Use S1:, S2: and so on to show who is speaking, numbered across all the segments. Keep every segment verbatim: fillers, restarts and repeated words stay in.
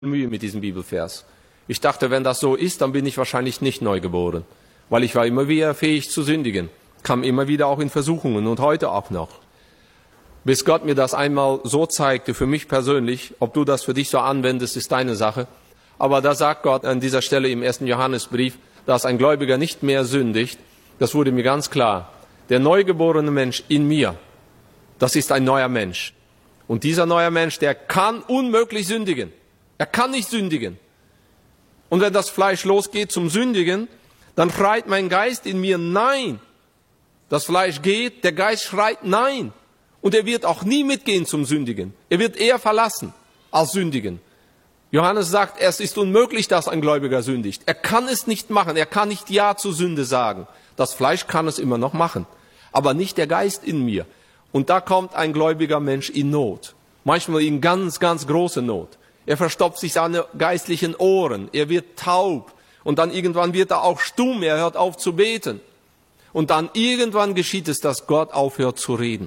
S1: Mühe mit diesem Bibelvers. Ich dachte, wenn das so ist, dann bin ich wahrscheinlich nicht neu geboren, weil ich war immer wieder fähig zu sündigen, kam immer wieder auch in Versuchungen und heute auch noch. Bis Gott mir das einmal so zeigte, für mich persönlich, ob du das für dich so anwendest, ist deine Sache. Aber da sagt Gott an dieser Stelle im ersten Johannesbrief, dass ein Gläubiger nicht mehr sündigt. Das wurde mir ganz klar. Der neugeborene Mensch in mir, das ist ein neuer Mensch. Und dieser neue Mensch, der kann unmöglich sündigen. Er kann nicht sündigen. Und wenn das Fleisch losgeht zum Sündigen, dann schreit mein Geist in mir Nein. Das Fleisch geht, der Geist schreit Nein. Und er wird auch nie mitgehen zum Sündigen. Er wird eher verlassen als sündigen. Johannes sagt, es ist unmöglich, dass ein Gläubiger sündigt. Er kann es nicht machen. Er kann nicht Ja zur Sünde sagen. Das Fleisch kann es immer noch machen. Aber nicht der Geist in mir. Und da kommt ein gläubiger Mensch in Not. Manchmal in ganz, ganz große Not. Er verstopft sich seine geistlichen Ohren. Er wird taub. Und dann irgendwann wird er auch stumm. Er hört auf zu beten. Und dann irgendwann geschieht es, dass Gott aufhört zu reden.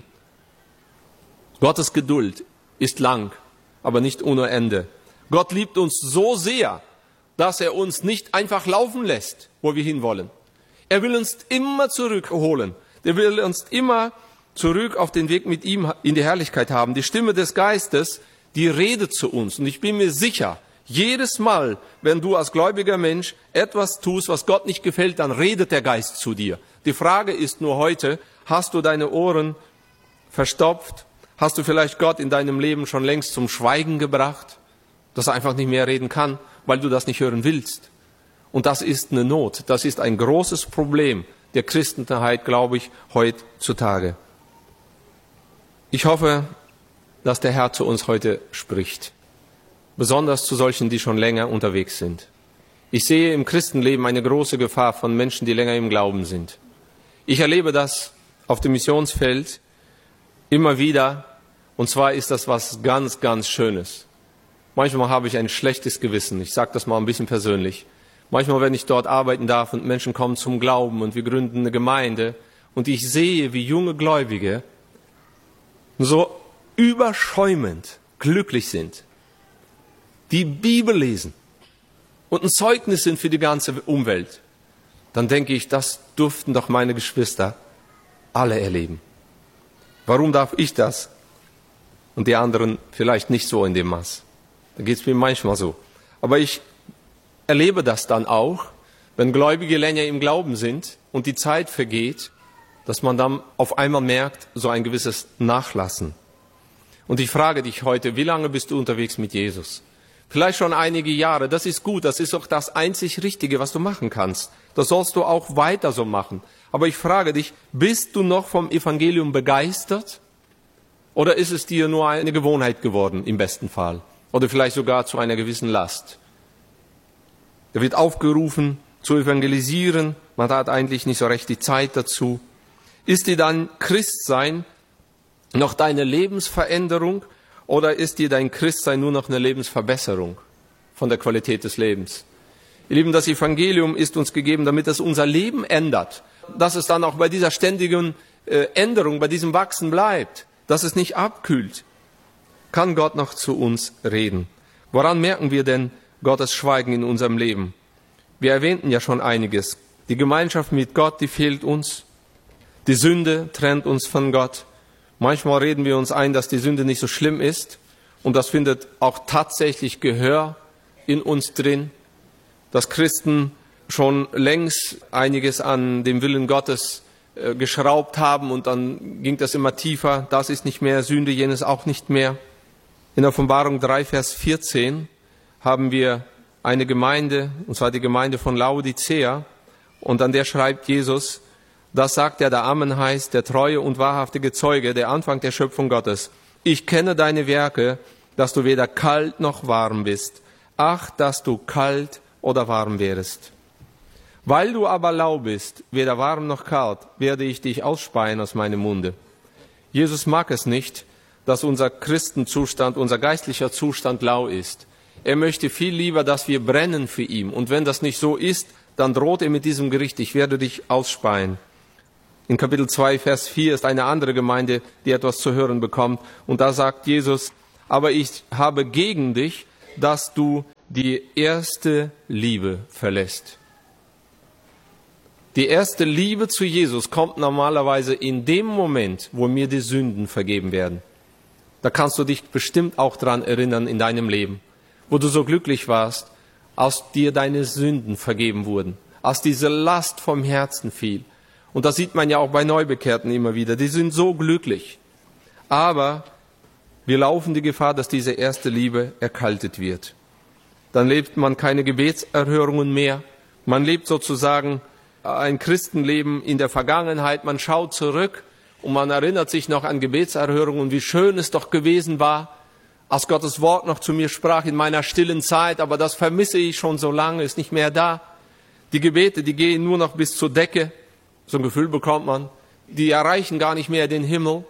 S1: Gottes Geduld ist lang, aber nicht ohne Ende. Gott liebt uns so sehr, dass er uns nicht einfach laufen lässt, wo wir hinwollen. Er will uns immer zurückholen. Er will uns immer zurück auf den Weg mit ihm in die Herrlichkeit haben. Die Stimme des Geistes, die redet zu uns. Und ich bin mir sicher, jedes Mal, wenn du als gläubiger Mensch etwas tust, was Gott nicht gefällt, dann redet der Geist zu dir. Die Frage ist nur heute, hast du deine Ohren verstopft? Hast du vielleicht Gott in deinem Leben schon längst zum Schweigen gebracht, dass er einfach nicht mehr reden kann, weil du das nicht hören willst? Und das ist eine Not. Das ist ein großes Problem der Christenheit, glaube ich, heutzutage. Ich hoffe, dass der Herr zu uns heute spricht. Besonders zu solchen, die schon länger unterwegs sind. Ich sehe im Christenleben eine große Gefahr von Menschen, die länger im Glauben sind. Ich erlebe das auf dem Missionsfeld immer wieder, und zwar ist das was ganz, ganz Schönes. Manchmal habe ich ein schlechtes Gewissen, ich sage das mal ein bisschen persönlich. Manchmal, wenn ich dort arbeiten darf und Menschen kommen zum Glauben und wir gründen eine Gemeinde und ich sehe, wie junge Gläubige so überschäumend glücklich sind, die Bibel lesen und ein Zeugnis sind für die ganze Umwelt, dann denke ich, das durften doch meine Geschwister alle erleben. Warum darf ich das und die anderen vielleicht nicht so in dem Maß? Da geht es mir manchmal so. Aber ich erlebe das dann auch, wenn Gläubige länger im Glauben sind und die Zeit vergeht, dass man dann auf einmal merkt, so ein gewisses Nachlassen. Und ich frage dich heute, wie lange bist du unterwegs mit Jesus? Vielleicht schon einige Jahre, das ist gut, das ist auch das einzig Richtige, was du machen kannst. Das sollst du auch weiter so machen. Aber ich frage dich, bist du noch vom Evangelium begeistert? Oder ist es dir nur eine Gewohnheit geworden, im besten Fall? Oder vielleicht sogar zu einer gewissen Last? Da wird aufgerufen, zu evangelisieren. Man hat eigentlich nicht so recht die Zeit dazu. Ist dir dein Christsein noch deine Lebensveränderung? Oder ist dir dein Christsein nur noch eine Lebensverbesserung von der Qualität des Lebens? Ihr Lieben, das Evangelium ist uns gegeben, damit es unser Leben ändert. Dass es dann auch bei dieser ständigen äh, Änderung, bei diesem Wachsen bleibt. Dass es nicht abkühlt. Kann Gott noch zu uns reden? Woran merken wir denn Gottes Schweigen in unserem Leben? Wir erwähnten ja schon einiges. Die Gemeinschaft mit Gott, die fehlt uns. Die Sünde trennt uns von Gott. Manchmal reden wir uns ein, dass die Sünde nicht so schlimm ist. Und das findet auch tatsächlich Gehör in uns drin. Dass Christen schon längst einiges an dem Willen Gottes äh, geschraubt haben und dann ging das immer tiefer. Das ist nicht mehr Sünde, jenes auch nicht mehr. In der Offenbarung drei, Vers vierzehn haben wir eine Gemeinde, und zwar die Gemeinde von Laodicea. Und an der schreibt Jesus, das sagt er, der Amen heißt, der treue und wahrhaftige Zeuge, der Anfang der Schöpfung Gottes. Ich kenne deine Werke, dass du weder kalt noch warm bist. Ach, dass du kalt oder warm wärest. Weil du aber lau bist, weder warm noch kalt, werde ich dich ausspeien aus meinem Munde. Jesus mag es nicht, dass unser Christenzustand, unser geistlicher Zustand lau ist. Er möchte viel lieber, dass wir brennen für ihn. Und wenn das nicht so ist, dann droht er mit diesem Gericht, ich werde dich ausspeien. In Kapitel zwei, Vers vier ist eine andere Gemeinde, die etwas zu hören bekommt. Und da sagt Jesus, aber ich habe gegen dich, dass du die erste Liebe verlässt. Die erste Liebe zu Jesus kommt normalerweise in dem Moment, wo mir die Sünden vergeben werden. Da kannst du dich bestimmt auch dran erinnern in deinem Leben, wo du so glücklich warst, als dir deine Sünden vergeben wurden, als diese Last vom Herzen fiel. Und das sieht man ja auch bei Neubekehrten immer wieder. Die sind so glücklich. Aber wir laufen die Gefahr, dass diese erste Liebe erkaltet wird. Dann lebt man keine Gebetserhörungen mehr. Man lebt sozusagen ein Christenleben in der Vergangenheit. Man schaut zurück und man erinnert sich noch an Gebetserhörungen, wie schön es doch gewesen war, als Gottes Wort noch zu mir sprach in meiner stillen Zeit. Aber das vermisse ich schon so lange, ist nicht mehr da. Die Gebete, die gehen nur noch bis zur Decke. So ein Gefühl bekommt man. Die erreichen gar nicht mehr den Himmel.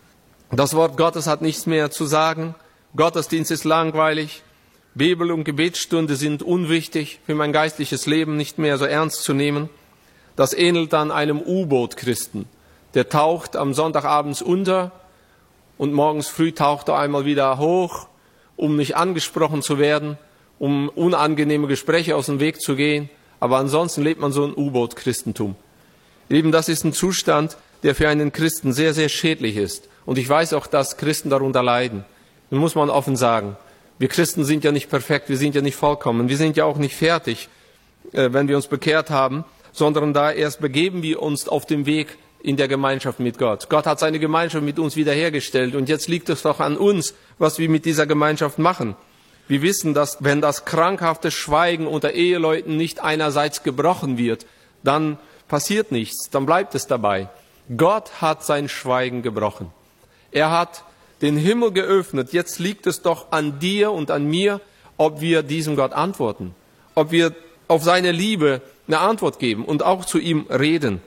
S1: Das Wort Gottes hat nichts mehr zu sagen. Gottesdienst ist langweilig. Bibel- und Gebetsstunde sind unwichtig, für mein geistliches Leben nicht mehr so ernst zu nehmen. Das ähnelt dann einem U-Boot-Christen. Der taucht am Sonntagabends unter und morgens früh taucht er einmal wieder hoch, um nicht angesprochen zu werden, um unangenehme Gespräche aus dem Weg zu gehen. Aber ansonsten lebt man so ein U-Boot-Christentum. Eben das ist ein Zustand, der für einen Christen sehr, sehr schädlich ist. Und ich weiß auch, dass Christen darunter leiden. Das muss man offen sagen. Wir Christen sind ja nicht perfekt, wir sind ja nicht vollkommen, wir sind ja auch nicht fertig, äh, wenn wir uns bekehrt haben, sondern da erst begeben wir uns auf dem Weg in der Gemeinschaft mit Gott. Gott hat seine Gemeinschaft mit uns wiederhergestellt und jetzt liegt es doch an uns, was wir mit dieser Gemeinschaft machen. Wir wissen, dass wenn das krankhafte Schweigen unter Eheleuten nicht einerseits gebrochen wird, dann passiert nichts, dann bleibt es dabei. Gott hat sein Schweigen gebrochen. Er hat den Himmel geöffnet. Jetzt liegt es doch an dir und an mir, ob wir diesem Gott antworten, ob wir auf seine Liebe eine Antwort geben und auch zu ihm reden.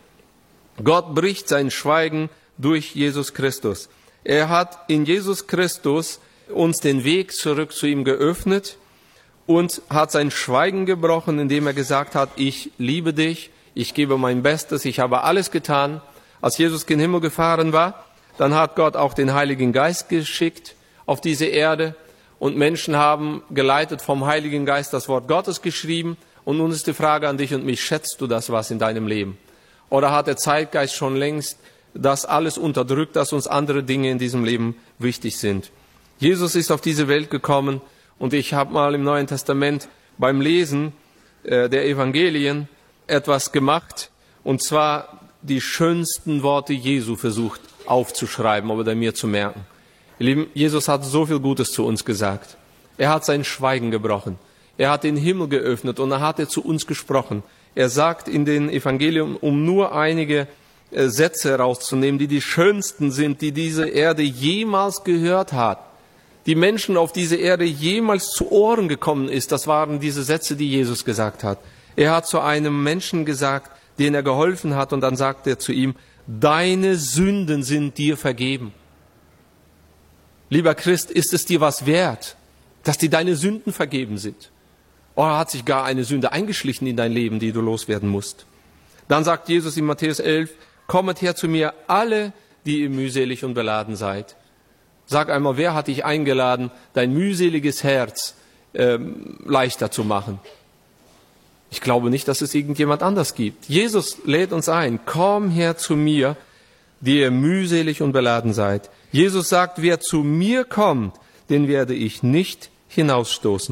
S1: Gott bricht sein Schweigen durch Jesus Christus. Er hat in Jesus Christus uns den Weg zurück zu ihm geöffnet und hat sein Schweigen gebrochen, indem er gesagt hat, ich liebe dich, ich gebe mein Bestes, ich habe alles getan. Als Jesus in den Himmel gefahren war, dann hat Gott auch den Heiligen Geist geschickt auf diese Erde und Menschen haben geleitet vom Heiligen Geist das Wort Gottes geschrieben. Und nun ist die Frage an dich und mich, schätzt du das was in deinem Leben? Oder hat der Zeitgeist schon längst das alles unterdrückt, dass uns andere Dinge in diesem Leben wichtig sind? Jesus ist auf diese Welt gekommen und ich habe mal im Neuen Testament beim Lesen äh, der Evangelien etwas gemacht und zwar die schönsten Worte Jesu versucht aufzuschreiben oder mir zu merken. Ihr Lieben, Jesus hat so viel Gutes zu uns gesagt. Er hat sein Schweigen gebrochen. Er hat den Himmel geöffnet und er hat er zu uns gesprochen. Er sagt in den Evangelien, um nur einige äh, Sätze herauszunehmen, die die schönsten sind, die diese Erde jemals gehört hat. Die Menschen auf diese Erde jemals zu Ohren gekommen ist, das waren diese Sätze, die Jesus gesagt hat. Er hat zu einem Menschen gesagt, den er geholfen hat, und dann sagt er zu ihm, deine Sünden sind dir vergeben. Lieber Christ, ist es dir was wert, dass dir deine Sünden vergeben sind? Oder hat sich gar eine Sünde eingeschlichen in dein Leben, die du loswerden musst? Dann sagt Jesus in Matthäus elf, kommet her zu mir, alle, die ihr mühselig und beladen seid. Sag einmal, wer hat dich eingeladen, dein mühseliges Herz ähm, leichter zu machen? Ich glaube nicht, dass es irgendjemand anders gibt. Jesus lädt uns ein, komm her zu mir, die ihr mühselig und beladen seid. Jesus sagt, wer zu mir kommt, den werde ich nicht hinausstoßen.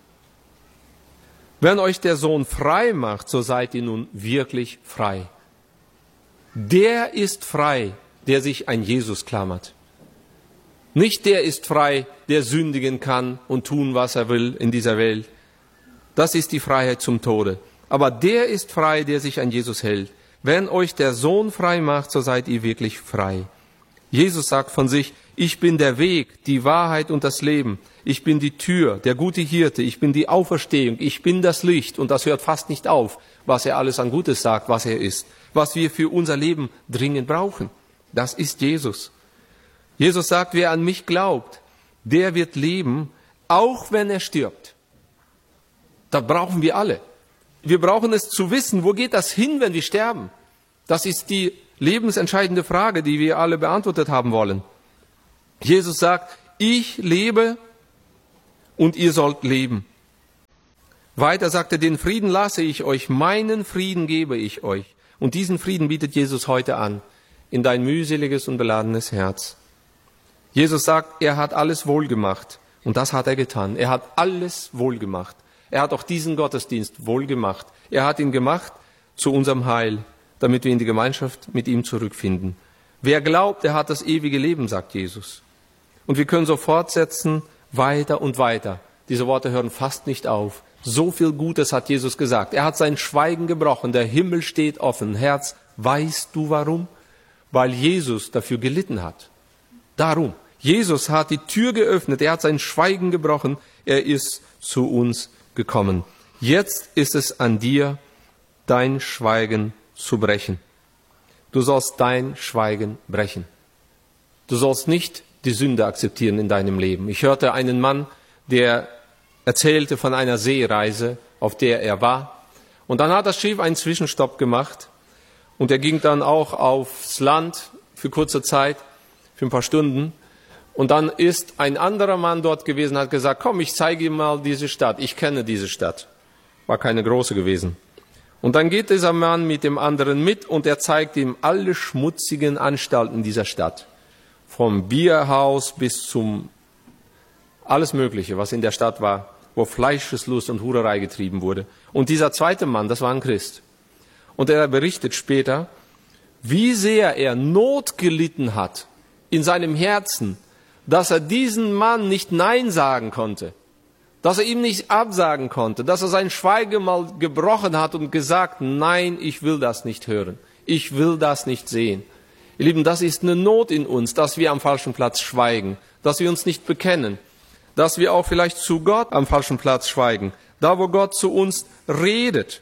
S1: Wenn euch der Sohn frei macht, so seid ihr nun wirklich frei. Der ist frei, der sich an Jesus klammert. Nicht der ist frei, der sündigen kann und tun, was er will in dieser Welt. Das ist die Freiheit zum Tode. Aber der ist frei, der sich an Jesus hält. Wenn euch der Sohn frei macht, so seid ihr wirklich frei. Jesus sagt von sich, ich bin der Weg, die Wahrheit und das Leben. Ich bin die Tür, der gute Hirte. Ich bin die Auferstehung. Ich bin das Licht. Und das hört fast nicht auf, was er alles an Gutes sagt, was er ist. Was wir für unser Leben dringend brauchen. Das ist Jesus. Jesus sagt, wer an mich glaubt, der wird leben, auch wenn er stirbt. Das brauchen wir alle. Wir brauchen es zu wissen, wo geht das hin, wenn wir sterben? Das ist die lebensentscheidende Frage, die wir alle beantwortet haben wollen. Jesus sagt, ich lebe und ihr sollt leben. Weiter sagt er, den Frieden lasse ich euch, meinen Frieden gebe ich euch. Und diesen Frieden bietet Jesus heute an, in dein mühseliges und beladenes Herz. Jesus sagt, er hat alles wohlgemacht. Und das hat er getan. Er hat alles wohlgemacht. Er hat auch diesen Gottesdienst wohlgemacht. Er hat ihn gemacht zu unserem Heil, damit wir in die Gemeinschaft mit ihm zurückfinden. Wer glaubt, er hat das ewige Leben, sagt Jesus. Und wir können so fortsetzen, weiter und weiter. Diese Worte hören fast nicht auf. So viel Gutes hat Jesus gesagt. Er hat sein Schweigen gebrochen. Der Himmel steht offen. Herz, weißt du warum? Weil Jesus dafür gelitten hat. Darum. Jesus hat die Tür geöffnet. Er hat sein Schweigen gebrochen. Er ist zu uns gekommen. Jetzt ist es an dir, dein Schweigen zu brechen. Du sollst dein Schweigen brechen. Du sollst nicht die Sünde akzeptieren in deinem Leben. Ich hörte einen Mann, der erzählte von einer Seereise, auf der er war. Und dann hat das Schiff einen Zwischenstopp gemacht. Und er ging dann auch aufs Land für kurze Zeit, für ein paar Stunden. Und dann ist ein anderer Mann dort gewesen, hat gesagt, komm, ich zeige ihm mal diese Stadt. Ich kenne diese Stadt. War keine große gewesen. Und dann geht dieser Mann mit dem anderen mit und er zeigt ihm alle schmutzigen Anstalten dieser Stadt. Vom Bierhaus bis zum alles Mögliche, was in der Stadt war, wo Fleischeslust und Hurerei getrieben wurde. Und dieser zweite Mann, das war ein Christ. Und er berichtet später, wie sehr er Not gelitten hat in seinem Herzen, dass er diesen Mann nicht Nein sagen konnte, dass er ihm nicht absagen konnte, dass er sein Schweigen mal gebrochen hat und gesagt, nein, ich will das nicht hören, ich will das nicht sehen. Ihr Lieben, das ist eine Not in uns, dass wir am falschen Platz schweigen, dass wir uns nicht bekennen, dass wir auch vielleicht zu Gott am falschen Platz schweigen, da wo Gott zu uns redet,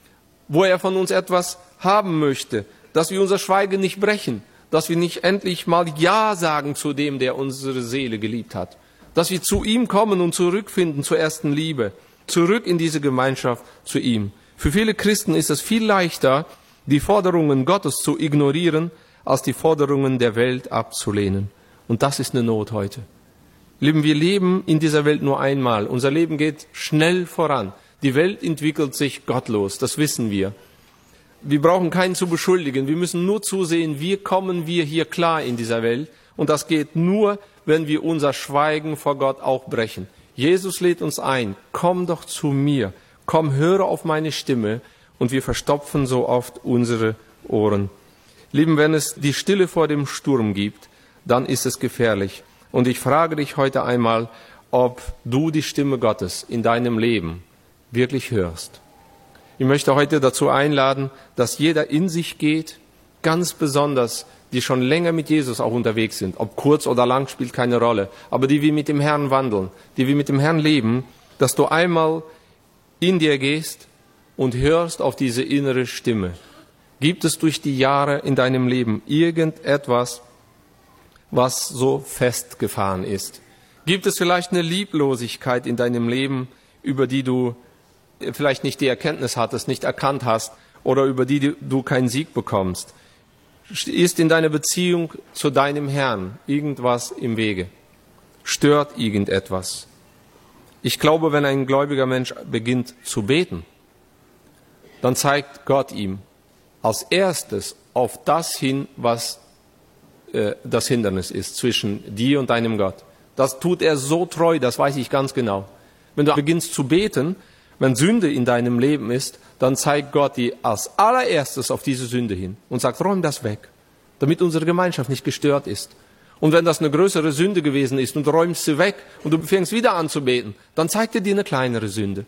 S1: wo er von uns etwas haben möchte, dass wir unser Schweigen nicht brechen, dass wir nicht endlich mal Ja sagen zu dem, der unsere Seele geliebt hat, dass wir zu ihm kommen und zurückfinden zur ersten Liebe, zurück in diese Gemeinschaft zu ihm. Für viele Christen ist es viel leichter, die Forderungen Gottes zu ignorieren, als die Forderungen der Welt abzulehnen. Und das ist eine Not heute. Lieben, wir leben in dieser Welt nur einmal. Unser Leben geht schnell voran. Die Welt entwickelt sich gottlos, das wissen wir. Wir brauchen keinen zu beschuldigen. Wir müssen nur zusehen, wie kommen wir hier klar in dieser Welt. Und das geht nur, wenn wir unser Schweigen vor Gott auch brechen. Jesus lädt uns ein, komm doch zu mir, komm, höre auf meine Stimme. Und wir verstopfen so oft unsere Ohren. Lieben, wenn es die Stille vor dem Sturm gibt, dann ist es gefährlich. Und ich frage dich heute einmal, ob du die Stimme Gottes in deinem Leben wirklich hörst. Ich möchte heute dazu einladen, dass jeder in sich geht, ganz besonders die schon länger mit Jesus auch unterwegs sind. Ob kurz oder lang, spielt keine Rolle. Aber die wir mit dem Herrn wandeln, die wir mit dem Herrn leben, dass du einmal in dir gehst und hörst auf diese innere Stimme. Gibt es durch die Jahre in deinem Leben irgendetwas, was so festgefahren ist? Gibt es vielleicht eine Lieblosigkeit in deinem Leben, über die du vielleicht nicht die Erkenntnis hattest, nicht erkannt hast oder über die du keinen Sieg bekommst? Ist in deiner Beziehung zu deinem Herrn irgendwas im Wege? Stört irgendetwas? Ich glaube, wenn ein gläubiger Mensch beginnt zu beten, dann zeigt Gott ihm als erstes auf das hin, was äh, das Hindernis ist zwischen dir und deinem Gott. Das tut er so treu, das weiß ich ganz genau. Wenn du beginnst zu beten, wenn Sünde in deinem Leben ist, dann zeigt Gott dir als allererstes auf diese Sünde hin und sagt, räum das weg, damit unsere Gemeinschaft nicht gestört ist. Und wenn das eine größere Sünde gewesen ist und du räumst sie weg und du fängst wieder an zu beten, dann zeigt er dir eine kleinere Sünde.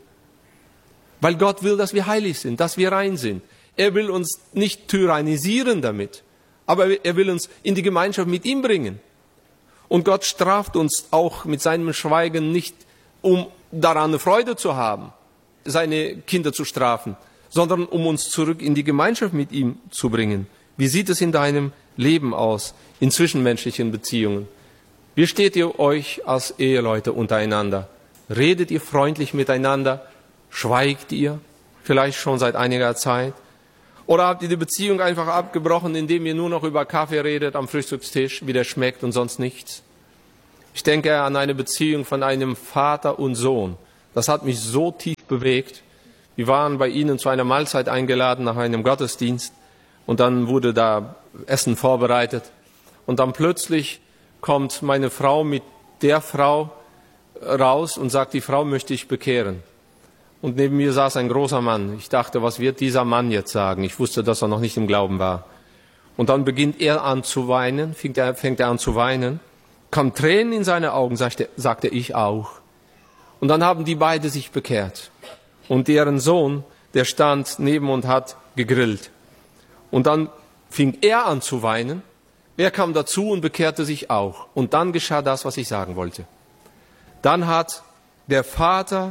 S1: Weil Gott will, dass wir heilig sind, dass wir rein sind. Er will uns nicht tyrannisieren damit, aber er will uns in die Gemeinschaft mit ihm bringen. Und Gott straft uns auch mit seinem Schweigen nicht, um daran eine Freude zu haben, seine Kinder zu strafen, sondern um uns zurück in die Gemeinschaft mit ihm zu bringen. Wie sieht es in deinem Leben aus, in zwischenmenschlichen Beziehungen? Wie steht ihr euch als Eheleute untereinander? Redet ihr freundlich miteinander? Schweigt ihr vielleicht schon seit einiger Zeit? Oder habt ihr die Beziehung einfach abgebrochen, indem ihr nur noch über Kaffee redet am Frühstückstisch, wie der schmeckt und sonst nichts? Ich denke an eine Beziehung von einem Vater und Sohn. Das hat mich so tief bewegt. Wir waren bei ihnen zu einer Mahlzeit eingeladen nach einem Gottesdienst und dann wurde da Essen vorbereitet. Und dann plötzlich kommt meine Frau mit der Frau raus und sagt, die Frau möchte ich bekehren. Und neben mir saß ein großer Mann. Ich dachte, was wird dieser Mann jetzt sagen? Ich wusste, dass er noch nicht im Glauben war. Und dann beginnt er an zu weinen, fängt er, fängt er an zu weinen, kam Tränen in seine Augen, sagte, sagte ich auch. Und dann haben die beide sich bekehrt. Und deren Sohn, der stand neben und hat gegrillt. Und dann fing er an zu weinen. Er kam dazu und bekehrte sich auch. Und dann geschah das, was ich sagen wollte. Dann hat der Vater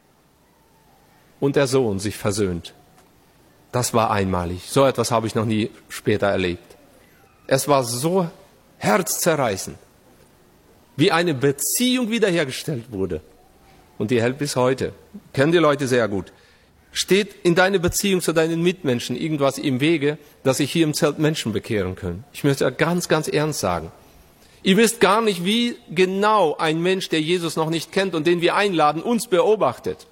S1: und der Sohn sich versöhnt. Das war einmalig. So etwas habe ich noch nie später erlebt. Es war so herzzerreißend, wie eine Beziehung wiederhergestellt wurde. Und die hält bis heute. Kennen die Leute sehr gut. Steht in deiner Beziehung zu deinen Mitmenschen irgendwas im Wege, dass sich hier im Zelt Menschen bekehren können? Ich möchte ganz, ganz ernst sagen. Ihr wisst gar nicht, wie genau ein Mensch, der Jesus noch nicht kennt und den wir einladen, uns beobachtet.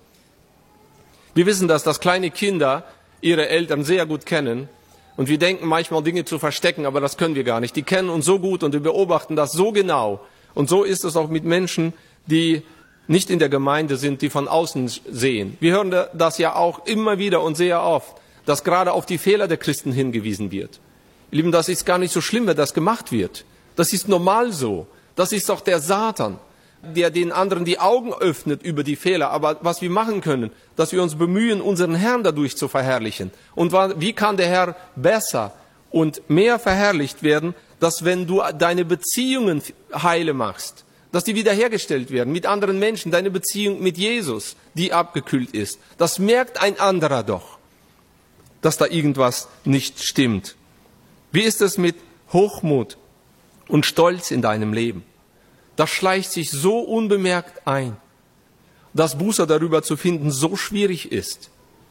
S1: Wir wissen, dass das kleine Kinder ihre Eltern sehr gut kennen. Und wir denken manchmal Dinge zu verstecken, aber das können wir gar nicht. Die kennen uns so gut und wir beobachten das so genau. Und so ist es auch mit Menschen, die nicht in der Gemeinde sind, die von außen sehen. Wir hören das ja auch immer wieder und sehr oft, dass gerade auf die Fehler der Christen hingewiesen wird. Ihr Lieben, das ist gar nicht so schlimm, wenn das gemacht wird. Das ist normal so. Das ist doch der Satan, der den anderen die Augen öffnet über die Fehler. Aber was wir machen können, dass wir uns bemühen, unseren Herrn dadurch zu verherrlichen. Und wie kann der Herr besser und mehr verherrlicht werden, dass wenn du deine Beziehungen heile machst, dass die wiederhergestellt werden mit anderen Menschen, deine Beziehung mit Jesus, die abgekühlt ist. Das merkt ein anderer doch, dass da irgendwas nicht stimmt. Wie ist es mit Hochmut und Stolz in deinem Leben? Das schleicht sich so unbemerkt ein, dass Buße darüber zu finden so schwierig ist.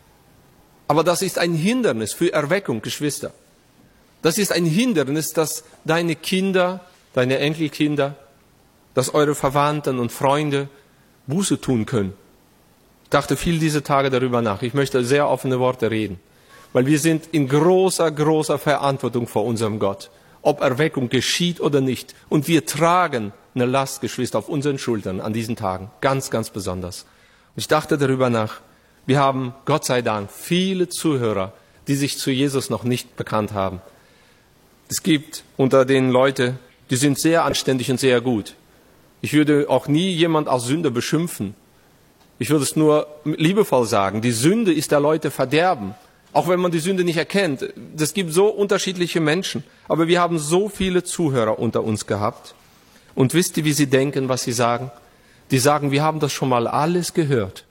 S1: Aber das ist ein Hindernis für Erweckung, Geschwister. Das ist ein Hindernis, dass deine Kinder, deine Enkelkinder, dass eure Verwandten und Freunde Buße tun können. Ich dachte viel diese Tage darüber nach. Ich möchte sehr offene Worte reden, weil wir sind in großer, großer Verantwortung vor unserem Gott, ob Erweckung geschieht oder nicht. Und wir tragen eine Last, Geschwister, auf unseren Schultern an diesen Tagen, ganz, ganz besonders. Und ich dachte darüber nach. Wir haben, Gott sei Dank, viele Zuhörer, die sich zu Jesus noch nicht bekannt haben. Es gibt unter den Leute, die sind sehr anständig und sehr gut. Ich würde auch nie jemand als Sünder beschimpfen. Ich würde es nur liebevoll sagen. Die Sünde ist der Leute Verderben. Auch wenn man die Sünde nicht erkennt. Es gibt so unterschiedliche Menschen. Aber wir haben so viele Zuhörer unter uns gehabt. Und wisst ihr, wie sie denken, was sie sagen? Die sagen, wir haben das schon mal alles gehört.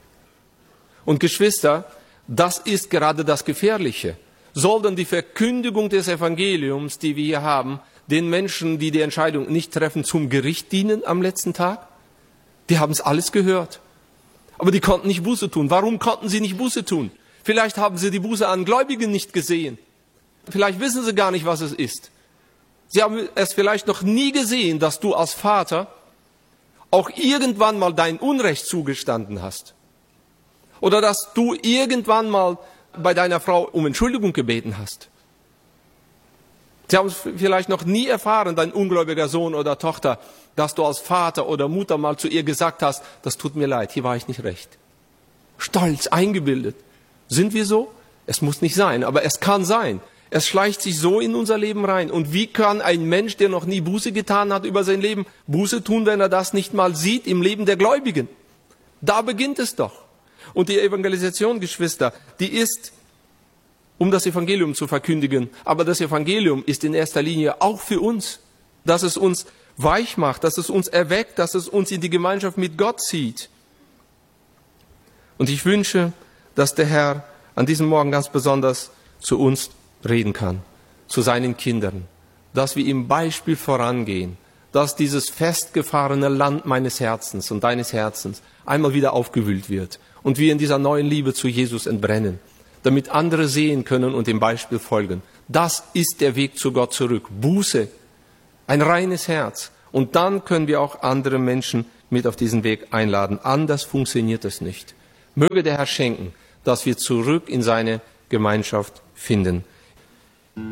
S1: Und Geschwister, das ist gerade das Gefährliche. Soll denn die Verkündigung des Evangeliums, die wir hier haben, den Menschen, die die Entscheidung nicht treffen, zum Gericht dienen am letzten Tag? Die haben es alles gehört. Aber die konnten nicht Buße tun. Warum konnten sie nicht Buße tun? Vielleicht haben sie die Buße an Gläubigen nicht gesehen. Vielleicht wissen sie gar nicht, was es ist. Sie haben es vielleicht noch nie gesehen, dass du als Vater auch irgendwann mal dein Unrecht zugestanden hast. Oder dass du irgendwann mal bei deiner Frau um Entschuldigung gebeten hast. Sie haben es vielleicht noch nie erfahren, dein ungläubiger Sohn oder Tochter, dass du als Vater oder Mutter mal zu ihr gesagt hast, das tut mir leid, hier war ich nicht recht. Stolz, eingebildet. Sind wir so? Es muss nicht sein, aber es kann sein. Es schleicht sich so in unser Leben rein. Und wie kann ein Mensch, der noch nie Buße getan hat über sein Leben, Buße tun, wenn er das nicht mal sieht im Leben der Gläubigen? Da beginnt es doch. Und die Evangelisation, Geschwister, die ist, um das Evangelium zu verkündigen. Aber das Evangelium ist in erster Linie auch für uns, dass es uns weich macht, dass es uns erweckt, dass es uns in die Gemeinschaft mit Gott zieht. Und ich wünsche, dass der Herr an diesem Morgen ganz besonders zu uns reden kann, zu seinen Kindern, dass wir im Beispiel vorangehen, dass dieses festgefahrene Land meines Herzens und deines Herzens einmal wieder aufgewühlt wird und wir in dieser neuen Liebe zu Jesus entbrennen, damit andere sehen können und dem Beispiel folgen. Das ist der Weg zu Gott zurück. Buße, ein reines Herz Und dann können wir auch andere Menschen mit auf diesen Weg einladen. Anders funktioniert es nicht. Möge der Herr schenken, dass wir zurück in seine Gemeinschaft finden.